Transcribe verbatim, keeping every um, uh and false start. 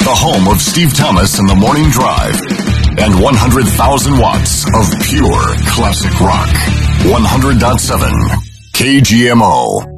the home of Steve Thomas and the Morning Drive, and one hundred thousand watts of pure classic rock. one hundred point seven K G M O.